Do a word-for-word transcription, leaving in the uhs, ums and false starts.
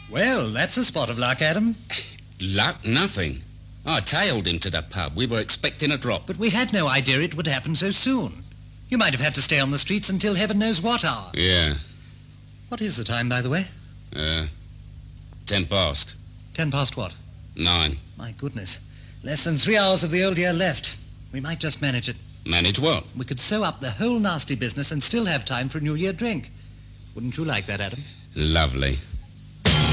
Well, that's a spot of luck, Adam. Luck? Nothing. I tailed him to the pub. We were expecting a drop. But we had no idea it would happen so soon. You might have had to stay on the streets until heaven knows what hour. Yeah. What is the time, by the way? Uh, ten past. Ten past what? Nine. My goodness. Less than three hours of the old year left. We might just manage it. Manage what? We could sew up the whole nasty business and still have time for a New Year drink. Wouldn't you like that, Adam? Lovely.